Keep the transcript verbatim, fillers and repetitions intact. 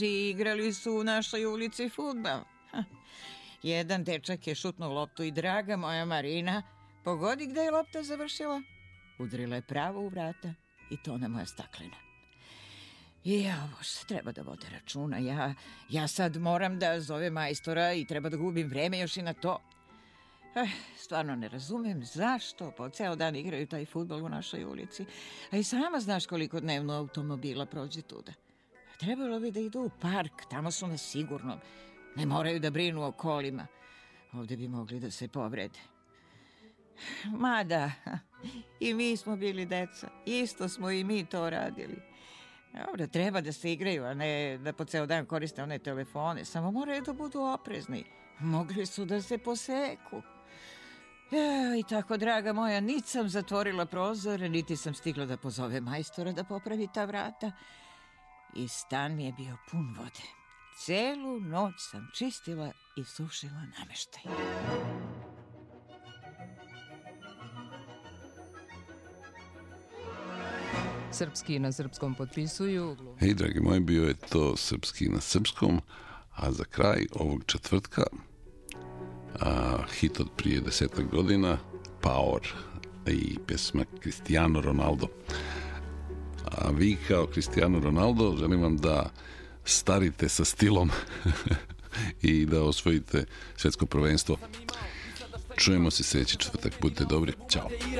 Igrali su u našoj ulici fudbal. Jedan dečak je šutnuo loptu i draga moja Marina, pogodi gde je lopta završila? Udrila je pravo u vrata i to na moja staklena. I ja, bože, treba da vode računa. Ja, ja sad moram da zovem majstora i treba da gubim vreme još i na to. Eh, stvarno ne razumem zašto po ceo dan igraju taj fudbal u našoj ulici. A i sama znaš koliko dnevno automobila prođe tuda. Trebalo bi da idu u park, tamo su na sigurnom. Ne moraju da brinu o kolima. Ovde bi mogli da se povrede. Mada, i mi smo bili deca. Isto smo i mi to radili. Dobro, treba da se igraju, a ne da po ceo dan koriste one telefone. Samo moraju da budu oprezni. Mogli su da se poseku. Ja, i tako, draga moja, niti sam zatvorila prozor, niti sam stigla da pozove majstora da popravi ta vrata. I stan mi je bio pun vode. Celu noć sam čistila i sušila nameštaj. Srpski na srpskom potpisuju. Hej, dragi moji, bio je to Srpski na srpskom, a za kraj ovog četvrtka a, hit od prije desetak godina, Power i pesma Cristiano Ronaldo. A vi kao Cristiano Ronaldo želim vam da starite sa stilom i da osvojite svetsko prvenstvo. Čujemo se sljedeći četvrtak. Budite dobri. Ćao.